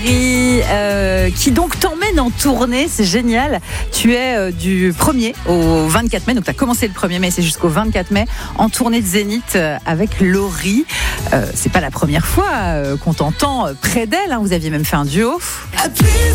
Laurie, qui donc t'emmène en tournée, c'est génial. Tu es du 1er au 24 mai, donc tu as commencé le 1er mai, c'est jusqu'au 24 mai, en tournée de Zénith avec Laurie. C'est pas la première fois qu'on t'entend près d'elle, hein. Vous aviez même fait un duo.